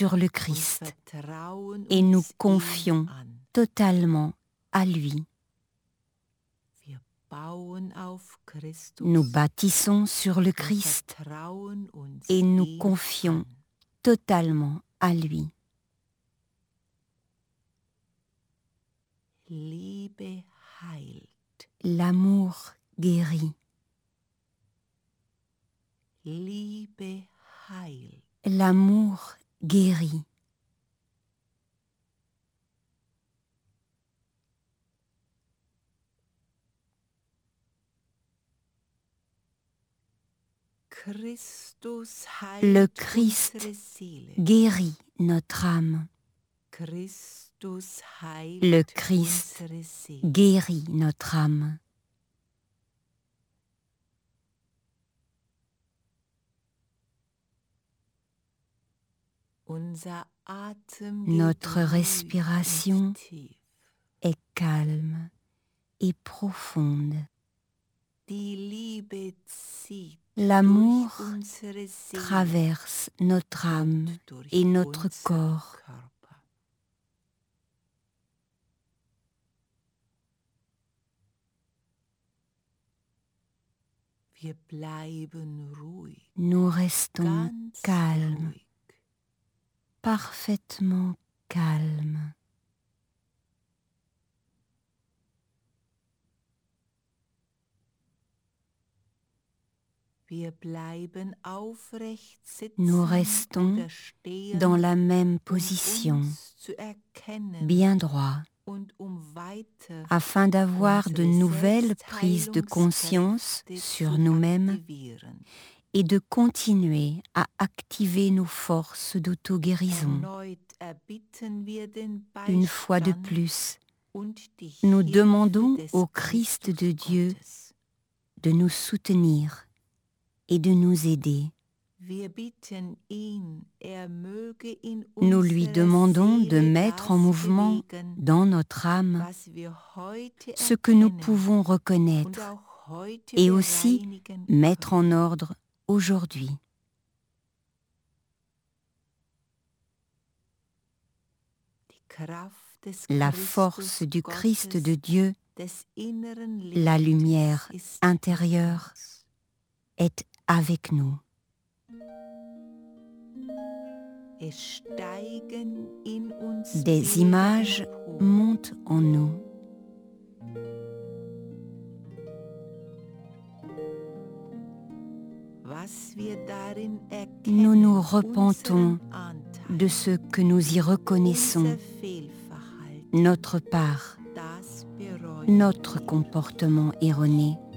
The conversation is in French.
sur le Christ et nous confions totalement à lui. Nous bâtissons sur le Christ et nous confions totalement à lui. L'amour guérit. L'amour guérit. Le Christ guérit notre âme. Le Christ guérit notre âme. Notre respiration est calme et profonde. L'amour traverse notre âme et notre corps. Nous restons calmes, parfaitement calmes. Nous restons dans la même position, bien droit, afin d'avoir de nouvelles prises de conscience sur nous-mêmes et de continuer à activer nos forces d'auto-guérison. Une fois de plus, nous demandons au Christ de Dieu de nous soutenir et de nous aider. Nous lui demandons de mettre en mouvement dans notre âme ce que nous pouvons reconnaître et aussi mettre en ordre aujourd'hui. La force du Christ de Dieu, la lumière intérieure, est avec nous. Des images montent en nous. Nous nous repentons de ce que nous y reconnaissons, notre part, notre comportement erroné.